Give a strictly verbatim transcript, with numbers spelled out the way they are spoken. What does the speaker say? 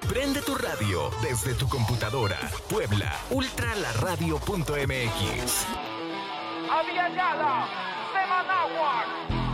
Prende tu radio desde tu computadora. Puebla, ultralaradio punto m x. Aviala, de Managua.